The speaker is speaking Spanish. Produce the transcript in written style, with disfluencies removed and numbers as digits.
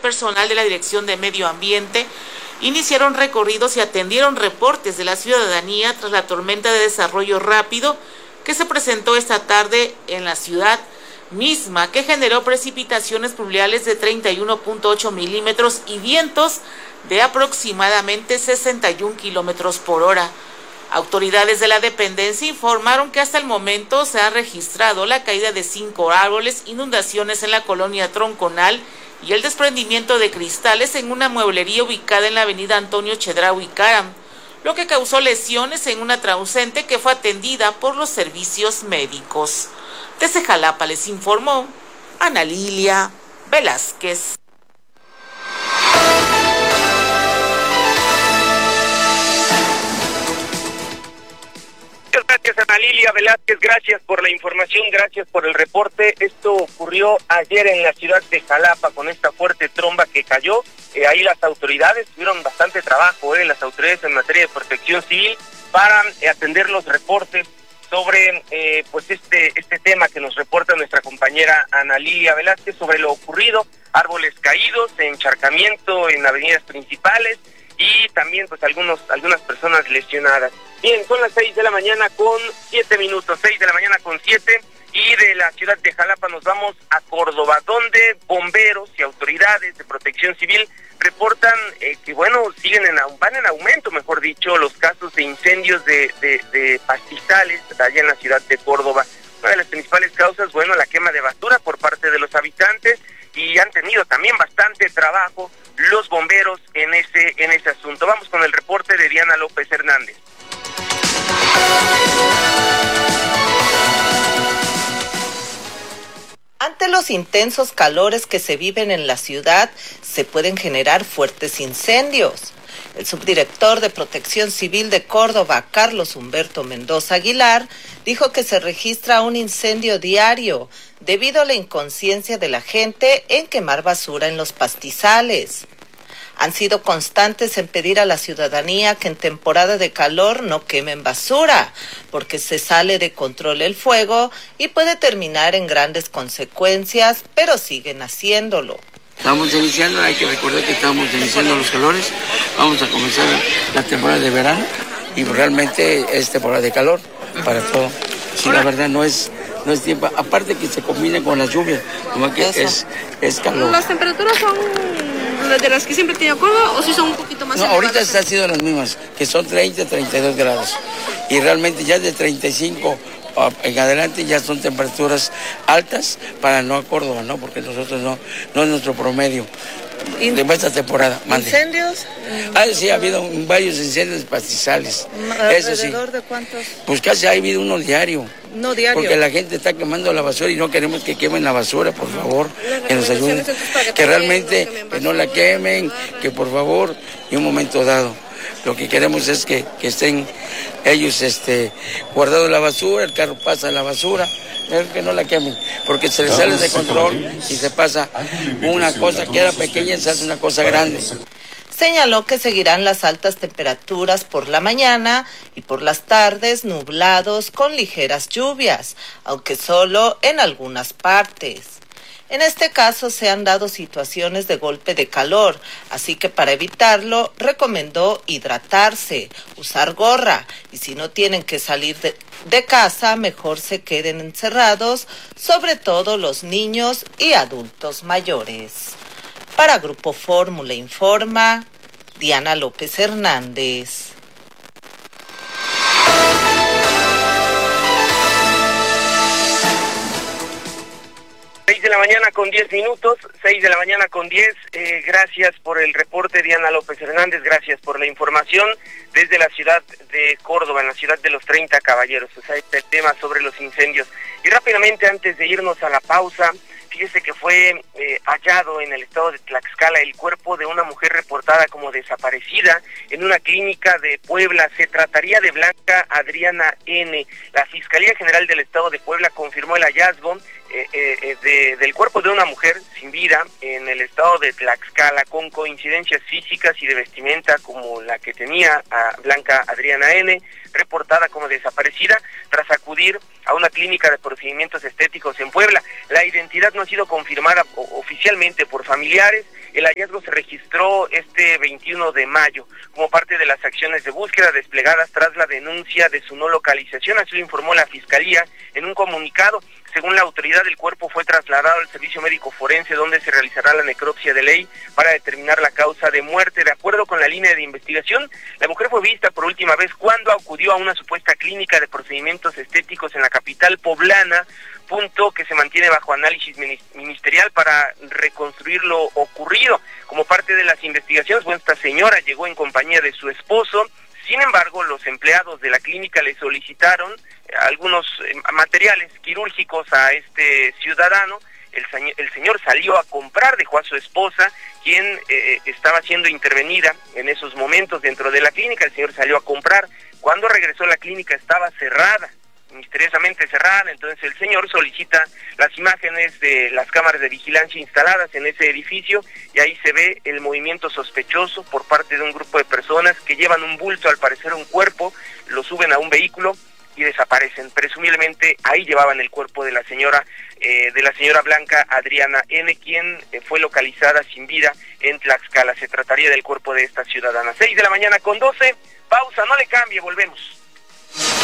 personal de la Dirección de Medio Ambiente iniciaron recorridos y atendieron reportes de la ciudadanía tras la tormenta de desarrollo rápido que se presentó esta tarde en la ciudad misma, que generó precipitaciones pluviales de 31.8 milímetros y vientos de aproximadamente 61 kilómetros por hora. Autoridades de la dependencia informaron que hasta el momento se ha registrado la caída de 5 árboles, inundaciones en la colonia Tronconal y el desprendimiento de cristales en una mueblería ubicada en la avenida Antonio Chedraui Caram, lo que causó lesiones en una transeúnte que fue atendida por los servicios médicos. Desde Jalapa les informó Ana Lilia Velázquez. Gracias, Ana Lilia Velázquez, gracias por la información, gracias por el reporte. Esto ocurrió ayer en la ciudad de Jalapa con esta fuerte tromba que cayó. Ahí las autoridades tuvieron bastante trabajo, las autoridades en materia de protección civil, para atender los reportes sobre pues este tema que nos reporta nuestra compañera Ana Lilia Velázquez sobre lo ocurrido, árboles caídos, encharcamiento en avenidas principales y también pues algunas personas lesionadas. Bien, son las 6 de la mañana con 7 minutos, 6 de la mañana con 7, y de la ciudad de Jalapa nos vamos a Córdoba, donde bomberos y autoridades de protección civil reportan que bueno, van en aumento, mejor dicho, los casos de incendios de pastizales allá en la ciudad de Córdoba. Una de las principales causas, bueno, la quema de basura por parte de los habitantes, y han tenido también bastante trabajo los bomberos en ese asunto. Vamos con el reporte de Diana López Hernández. Ante los intensos calores que se viven en la ciudad, se pueden generar fuertes incendios. El subdirector de Protección Civil de Córdoba, Carlos Humberto Mendoza Aguilar, dijo que se registra un incendio diario debido a la inconsciencia de la gente en quemar basura en los pastizales. Han sido constantes en pedir a la ciudadanía que en temporada de calor no quemen basura, porque se sale de control el fuego y puede terminar en grandes consecuencias, pero siguen haciéndolo. Estamos iniciando, hay que recordar que estamos iniciando los calores, vamos a comenzar la temporada de verano y realmente es temporada de calor para todo. Sí, la verdad no es tiempo, aparte que se combina con las lluvias, como que es calor. ¿Las temperaturas son de las que siempre tiene Córdoba o si son un poquito más? No, ahorita han sido las mismas, que son 30, 32 grados y realmente ya de 35 en adelante ya son temperaturas altas para no a Córdoba, ¿no? Porque nosotros no es nuestro promedio de esta temporada. ¿Incendios? Sí, ha habido varios incendios pastizales. ¿Alrededor de cuántos? Pues casi ha habido uno diario. No diario. Porque la gente está quemando la basura y no queremos que quemen la basura, por favor, que nos ayuden. Que realmente que no la quemen, que por favor, y un momento dado. Lo que queremos es que estén ellos guardando la basura, el carro pasa la basura, pero que no la quemen, porque se les sale de control y se pasa una cosa que era pequeña y se hace una cosa grande. Señaló que seguirán las altas temperaturas por la mañana y por las tardes nublados con ligeras lluvias, aunque solo en algunas partes. En este caso se han dado situaciones de golpe de calor, así que para evitarlo recomendó hidratarse, usar gorra y si no tienen que salir de casa, mejor se queden encerrados, sobre todo los niños y adultos mayores. Para Grupo Fórmula informa Diana López Hernández. 6 de la mañana con 10 minutos, 6 de la mañana con 10, gracias por el reporte Diana López Hernández, gracias por la información desde la ciudad de Córdoba, en la ciudad de los 30 caballeros, o sea, este tema sobre los incendios. Y rápidamente antes de irnos a la pausa, fíjese que fue hallado en el estado de Tlaxcala el cuerpo de una mujer reportada como desaparecida en una clínica de Puebla. Se trataría de Blanca Adriana N. La Fiscalía General del Estado de Puebla confirmó el hallazgo del cuerpo de una mujer sin vida en el estado de Tlaxcala, con coincidencias físicas y de vestimenta como la que tenía a Blanca Adriana N., reportada como desaparecida tras acudir a una clínica de procedimientos estéticos en Puebla. La identidad no ha sido confirmada oficialmente por familiares. El hallazgo se registró este 21 de mayo como parte de las acciones de búsqueda desplegadas tras la denuncia de su no localización, así lo informó la Fiscalía en un comunicado. Según la autoridad, el cuerpo fue trasladado al servicio médico forense, donde se realizará la necropsia de ley para determinar la causa de muerte. De acuerdo con la línea de investigación, la mujer fue vista por última vez cuando acudió a una supuesta clínica de procedimientos estéticos en la capital poblana, punto que se mantiene bajo análisis ministerial para reconstruir lo ocurrido. Como parte de las investigaciones, esta señora llegó en compañía de su esposo. Sin embargo, los empleados de la clínica le solicitaron algunos materiales quirúrgicos a este ciudadano. El señor salió a comprar, dejó a su esposa, quien estaba siendo intervenida en esos momentos dentro de la clínica. El señor salió a comprar. Cuando regresó, la clínica estaba cerrada, misteriosamente cerrada. Entonces el señor solicita las imágenes de las cámaras de vigilancia instaladas en ese edificio, y ahí se ve el movimiento sospechoso por parte de un grupo de personas que llevan un bulto, al parecer un cuerpo, lo suben a un vehículo y desaparecen. Presumiblemente ahí llevaban el cuerpo de la señora Blanca Adriana N., quien fue localizada sin vida en Tlaxcala. Se trataría del cuerpo de esta ciudadana. 6:12 a.m. Pausa, no le cambie, volvemos.